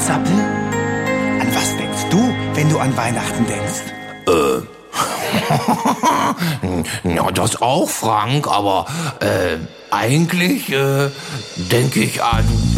Zappel? An was denkst du, wenn du an Weihnachten denkst? Ja, das auch, Frank, aber eigentlich denke ich an